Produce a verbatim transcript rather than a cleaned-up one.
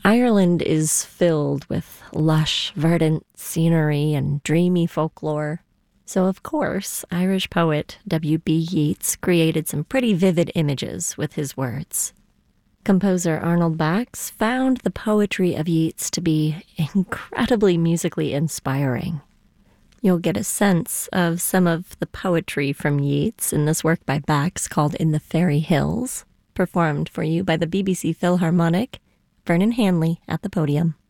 Ireland is filled with lush, verdant scenery and dreamy folklore. So, of course, Irish poet W B Yeats created some pretty vivid images with his words. Composer Arnold Bax found the poetry of Yeats to be incredibly musically inspiring. You'll get a sense of some of the poetry from Yeats in this work by Bax called In the Fairy Hills, performed for you by the B B C Philharmonic, Vernon Hanley at the podium.